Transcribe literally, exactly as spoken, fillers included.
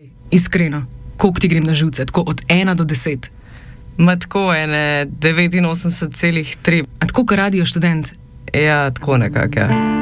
Iskreno, koliko ti grem na živce, tako od ena do deset? Ma tako ene devetinosemdeset celih tri. A tako, kar radio študent? Ja, tako nekako, ja.